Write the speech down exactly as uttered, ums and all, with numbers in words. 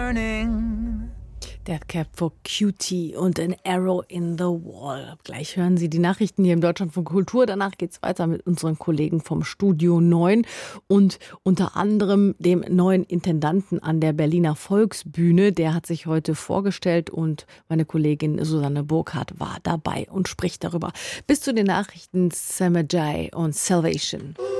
burning. Deathcap for Cutie und An Arrow in the Wall. Gleich hören Sie die Nachrichten hier im Deutschlandfunk Kultur. Danach geht es weiter mit unseren Kollegen vom Studio neun und unter anderem dem neuen Intendanten an der Berliner Volksbühne. Der hat sich heute vorgestellt und meine Kollegin Susanne Burkhardt war dabei und spricht darüber. Bis zu den Nachrichten Samajai und Salvation.